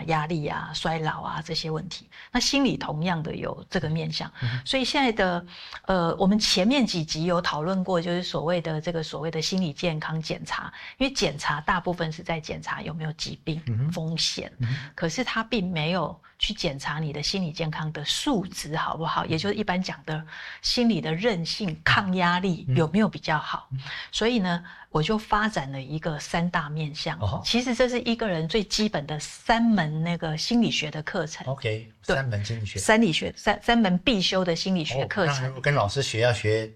压力啊、衰老啊这些问题。那心理同样的有这个面向，所以现在的我们前面几集有讨论过，就是所谓的心理健康检查，因为检查大部分是在检查有没有疾病、风险，可是它并没有去检查你的心理健康的素质好不好，也就是一般讲的心理的韧性、抗压力有没有比较好。所以呢，我就发展了一个3大面向。其实这是一个人最基本的3门那个心理学的课程。 OK， 3门心理学， 三门必修的心理学课程。 那跟老师学要学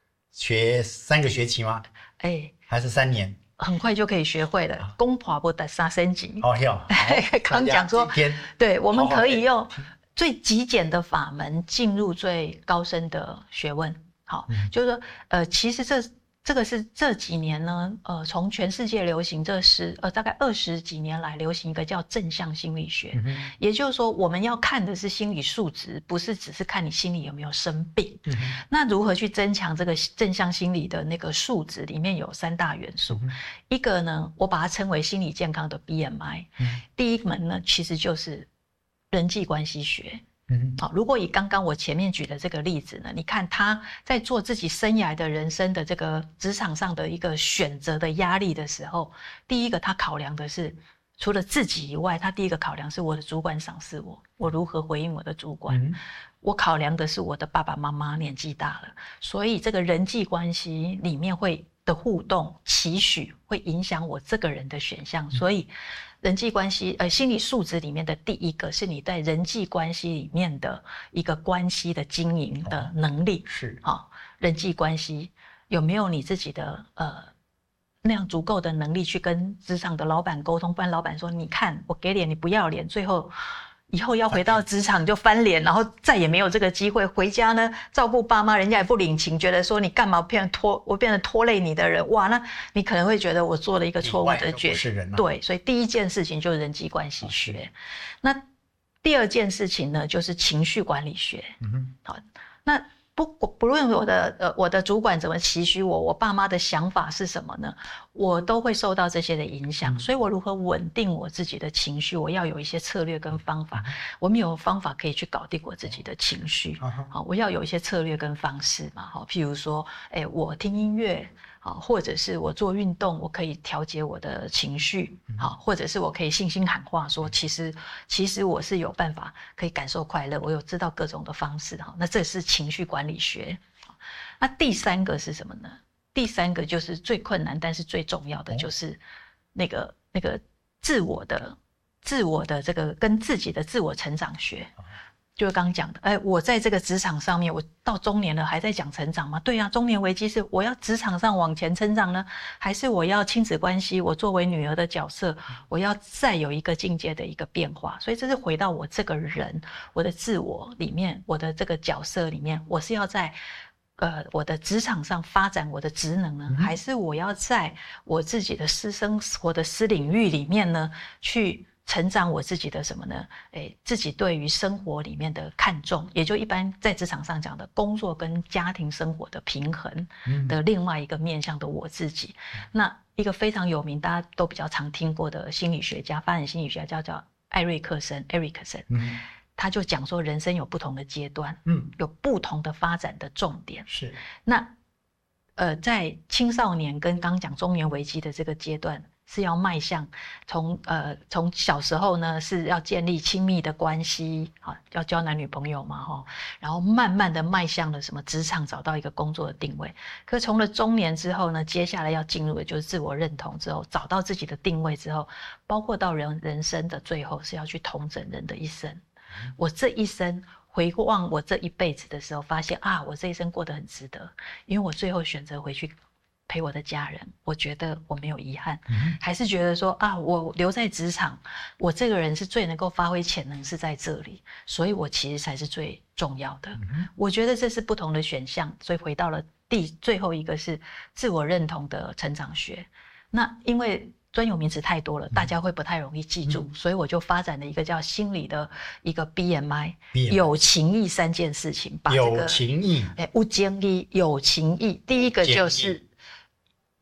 3个学期吗？还是3年？ 很快就可以学会了，攻破不得3升级。刚讲说，对，我们可以用最极简的法门进入最高深的学问。好，就是说，其实这个是这几年呢，从全世界流行大概20几年来流行一个叫正向心理学，也就是说，我们要看的是心理素质，不是只是看你心里有没有生病。那如何去增强这个正向心理的那个素质？里面有3大元素，一个呢，我把它称为心理健康的 BMI，第一门呢，其实就是人际关系学。好，如果以刚刚我前面举的这个例子呢，你看他在做自己生涯的人生的这个职场上的一个选择的压力的时候，第一个他考量的是除了自己以外，他第一个考量是我的主管赏识我如何回应我的主管，我考量的是我的爸爸妈妈年纪大了，所以这个人际关系里面的互动期许会影响我这个人的选项，所以人际关系心理素质里面的第一个是你在人际关系里面的一个关系的经营的能力。是人际关系有没有你自己的那样足够的能力去跟职场的老板沟通，不然老板说你看我给脸你不要脸，最后以后要回到职场就翻脸，然后再也没有这个机会。回家呢，照顾爸妈，人家也不领情，觉得说你干嘛我变成拖累你的人，哇，那你可能会觉得我做了一个错误的决定。对，所以第一件事情就是人际关系学。那第二件事情呢，就是情绪管理学。好，那不论我的主管怎么期许我爸妈的想法是什么呢？我都会受到这些的影响，所以我如何稳定我自己的情绪，我要有一些策略跟方法。我们有方法可以去搞定我自己的情绪，我要有一些策略跟方式嘛，譬如说，我听音乐，或者是我做运动，我可以调节我的情绪，或者是我可以信心喊话说，其实我是有办法可以感受快乐，我有知道各种的方式，那这是情绪管理学。那第3个是什么呢？第3个就是最困难但是最重要的，就是那个自我的这个跟自己的自我成长学。就是刚刚讲的，我在这个职场上面，我到中年了还在讲成长吗？对啊，中年危机是我要职场上往前成长呢，还是我要亲子关系，我作为女儿的角色，我要再有一个境界的一个变化？所以这是回到我这个人，我的自我里面，我的这个角色里面，我是要在我的职场上发展我的职能呢，还是我要在我自己的私生活的私领域里面呢，去成长我自己的什么呢？自己对于生活里面的看重，也就一般在职场上讲的工作跟家庭生活的平衡的另外一个面向的我自己。那一个非常有名，大家都比较常听过的心理学家，发展心理学家叫艾瑞克森 （Erikson）。他就讲说，人生有不同的阶段，有不同的发展的重点。是那在青少年跟刚讲中年危机的这个阶段，是要迈向从小时候呢是要建立亲密的关系，要交男女朋友嘛，然后慢慢的迈向了什么职场，找到一个工作的定位。可是从了中年之后呢，接下来要进入的就是自我认同之后，找到自己的定位之后，包括到人生的最后是要去统整人的一生。我这一生回望我这一辈子的时候，发现我这一生过得很值得，因为我最后选择回去陪我的家人，我觉得我没有遗憾，还是觉得说我留在职场，我这个人是最能够发挥潜能是在这里，所以我其实才是最重要的。我觉得这是不同的选项，所以回到了最后一个是自我认同的成长学。那因为专有名词太多了，大家会不太容易记住，所以我就发展了一个叫心理的一个 BMI， 有情义3件事情，把这个有情义，有情义，有情义。第一个就是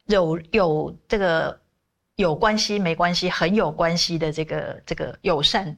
有这个有关系没关系，很有关系的这个友善